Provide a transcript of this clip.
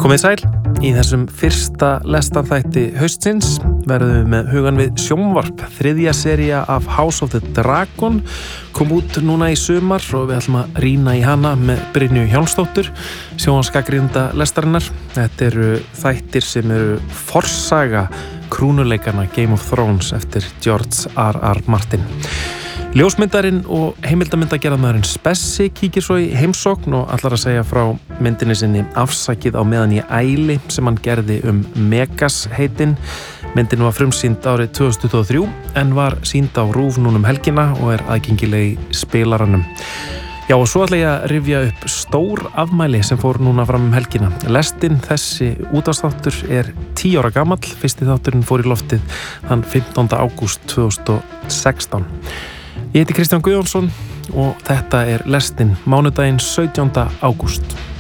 Komið sæl, í þessum fyrsta lestanþætti haustsins verðum við með hugan við sjónvarp. Þriðja sería af House of the Dragon kom út núna í sumar og við ætlum að rýna í hana með Brynju Hjálmsdóttur, sjónvarpsgagnrýnenda lestarinnar. Þetta eru þættir sem eru forsaga krúnuleikanna Game of Thrones eftir George R.R. Martin. Ljósmyndarinn og heimildamyndagerðarmaðurinn Spessi kíkir svo í heimsókn og ætlar að segja frá myndinni sinni Afsakið á meðan ég æli sem hann gerði Megas heitin. Myndin var frumsýnd árið 2023 en var sýnd á RÚV núna helgina og er aðgengileg í spilaranum. Já, og svo ætla ég að rifja upp stór afmæli sem fór núna fram helgina. Lestin þessi útvarpsþáttur er 10 ára gamall, fyrsti þátturinn fór í loftið þann 15. ágúst 2016. Ég heiti Kristján Guðjónsson og þetta er lestin mánudaginn 17. ágúst.